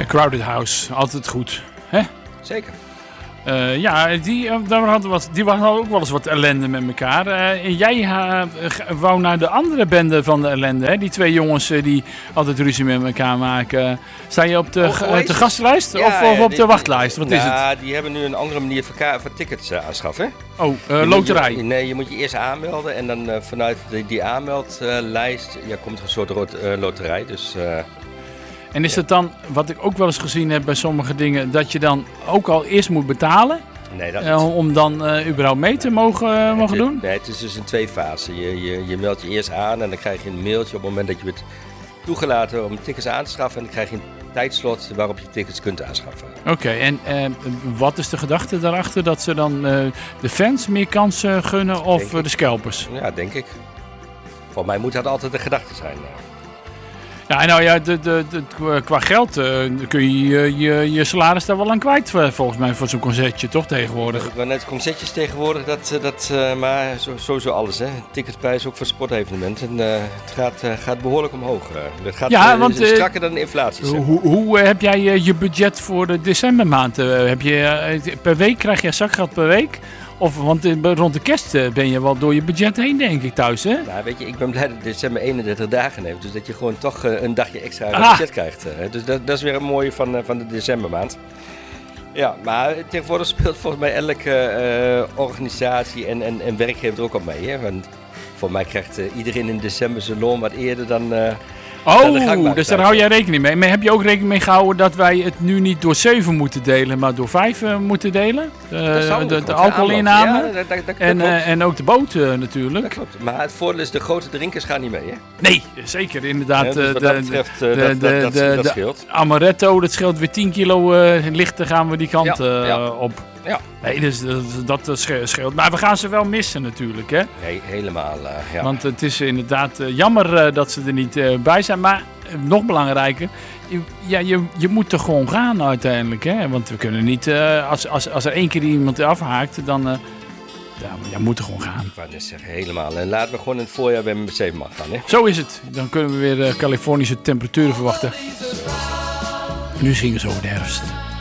Crowded House, altijd goed. Hè? Zeker. Die hadden ook wel eens wat ellende met elkaar. En jij wou naar de andere bende van de ellende, hè? Die twee jongens die altijd ruzie met elkaar maken. Sta je op de gastenlijst of op de wachtlijst? Wat is het? Ja, die hebben nu een andere manier voor tickets aanschaffen. Loterij. Je moet je eerst aanmelden en dan vanuit die aanmeldlijst komt er een soort loterij. Dus... En is het dan, wat ik ook wel eens gezien heb bij sommige dingen, dat je dan ook al eerst moet betalen? Nee, dat niet. Om dan überhaupt mee te mogen doen? Nee, het is dus in 2 fasen. Je meldt je eerst aan en dan krijg je een mailtje op het moment dat je wordt toegelaten om tickets aan te schaffen. En dan krijg je een tijdslot waarop je tickets kunt aanschaffen. Oké, en wat is de gedachte daarachter? Dat ze dan de fans meer kansen gunnen of de scalpers? Ja, denk ik. Voor mij moet dat altijd de gedachte zijn. Ja, nou ja, qua geld kun je je salaris daar wel aan kwijt, volgens mij, voor zo'n concertje, toch, tegenwoordig? Ik wou net concertjes tegenwoordig, maar sowieso alles, hè. Ticketprijs ook voor sportevenementen. Het gaat behoorlijk omhoog. Het gaat strakker dan de inflatie. Hoe heb jij je budget voor de decembermaand? Per week krijg je zakgeld per week? Want rond de kerst ben je wel door je budget heen, denk ik, thuis, hè? Nou, weet je, ik ben blij dat december 31 dagen heeft. Dus dat je gewoon toch een dagje extra budget krijgt. Dus dat is weer een mooie van de decembermaand. Ja, maar tegenwoordig speelt volgens mij elke organisatie en werkgever er ook al mee. Hè? Want voor mij krijgt iedereen in december zijn loon wat eerder dan... Dus daar hou jij rekening mee. Maar heb je ook rekening mee gehouden dat wij het nu niet door 7 moeten delen, maar door 5 moeten delen? De alcoholinname en ook de boot natuurlijk. Dat klopt. Maar het voordeel is, de grote drinkers gaan niet mee, hè? Nee, zeker inderdaad. Ja, dus wat dat betreft, dat scheelt. Amaretto, dat scheelt weer 10 kilo lichter gaan we die kant op. Ja. Nee, dus dat scheelt. Maar we gaan ze wel missen natuurlijk, hè? Nee, helemaal, ja. Want het is inderdaad jammer dat ze er niet bij zijn. Maar nog belangrijker, je moet er gewoon gaan uiteindelijk, hè? Want we kunnen niet, als er 1 keer iemand afhaakt, dan moet er gewoon gaan. Ik wou net zeggen, helemaal. En laten we gewoon in het voorjaar bij mijn 7 gaan, hè? Zo is het. Dan kunnen we weer Californische temperaturen verwachten. Nu zingen ze over de herfst.